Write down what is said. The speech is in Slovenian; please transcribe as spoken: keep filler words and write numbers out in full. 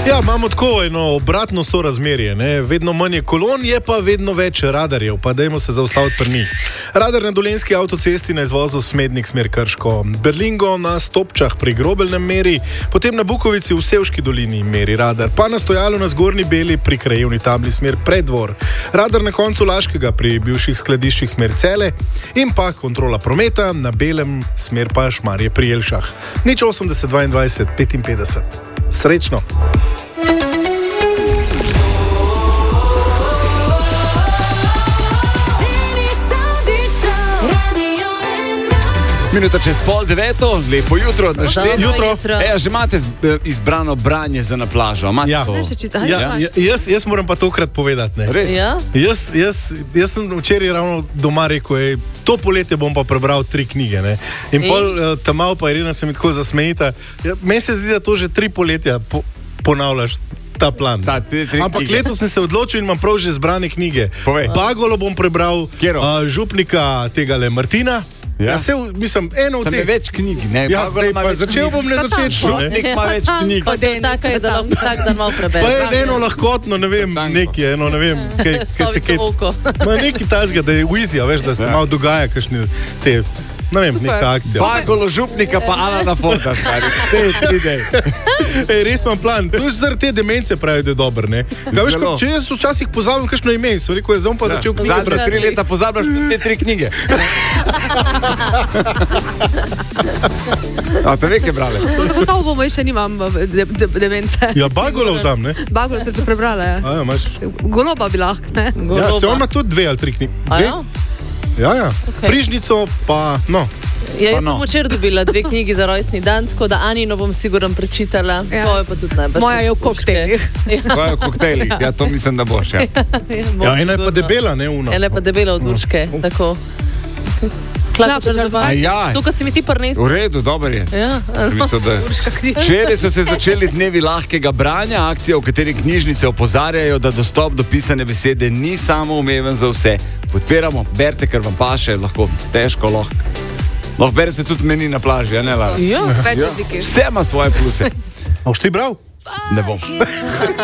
Ja, imamo tako eno obratno sorazmerje, ne? Vedno manj je kolon, je pa vedno več radarjev, pa dajmo se zaustaviti pri njih. Radar na dolenjski avtocesti na izvozu Smednik smer Krško, Berlingo na Stopčah pri Grobelnem meri, potem na Bukovici v Sevški dolini meri radar, pa na Stojalu na Zgornji Beli pri krajevni tabli smer Preddvor, radar na koncu Laškega pri bivših skladiščih smer Cele in pa kontrola prometa na Belem smer pa Šmarje pri Jelšah. Nič osemdeset dvaindvajset petinpetdeset. Srečno! Minuta čez pol deveto, lepo jutro, da štiri. Jutro. E, že imate izbrano branje za na plažo? Ja. Ja, ja, jaz, jaz moram pa tokrat povedati. Ne. Res? Ja? Jaz, jaz, jaz sem včeraj ravno doma rekel, ej, to poletje bom pa prebral tri knjige. Ne. In pol uh, tam malo pa Irina se mi tako zasmejita. Ja, meni se zdi, da to že tri poletja po, ponavljaš. Ta plan. Ta, te, Ampak letos sem se odločil in imam prav že zbrane knjige. Povej. Bagolo bom prebral, uh, župnika tegale Martina. Ja. Ja, se, mislim, eno od Tam teh. je več knjig, ne? Ja, zdaj pa začel bom na začetku. Župnik ima več knjig. Pa to je tako, da lahko vsak dan malo prebere. Pa je eno lahkotno, ne vem, nekaj, eno, ne vem, kaj, kaj se Sovico kaj... oko. Ma nekaj tazga, da je uizija, veš, da se Ja. malo dogaja kakšne te, ne vem, neka akcija. Bagolo, župnika pa Alana Forda, stari. Dej, pridej. Ej, res imam plan. To je zaradi te demence pravi, da je dober, ne? Ga, veš, Zelo. ko, če jaz včasih pozabim kakšno ime, sem rekel, jaz bom pa začel knjige Zadnje brati. tri leta pozabljaš te tri knjige. A te veke brale? Zagotovo bomo, še nimam de, de, demence. Ja, Bagolov tam, ne? Bagolo se že prebrala, ja. A ja, imaš... Goloba bi lahko, ne? Ja, se on ima tudi dve ali tri knjige. A ja? Ja, ja. Okej. Prižnico pa, no. Ja, jaz Pa no. sem včeraj dobila dve knjigi za rojstni dan, tako da Anino bom sigurno prečitala. Ja. Tvoje pa tudi najbolj. Moja je v koktejlih. To je v koktejlih, ja, to mislim, da boš, ja. Ja, ena je pa debela, ne, uno. Ena je pa debela od urške, tako. Klapač za vas. A ja. Tukaj si mi ti prinesel. V redu, dober je. Ja, Mislim, da... Urška knjiga. Včeraj so se začeli dnevi lahkega branja, akcija, v kateri knjižnice opozarjajo, da dostop do pisane besede ni samoumeven za vse. Podpiramo, berite, ker vam paše, lahko težko, lahko. Lahko berete tudi meni na plaži, ja ne Lara? Ja. Več Ja. jeziki. Vse ima svoje pluse. A boš ti bral? Ne bom.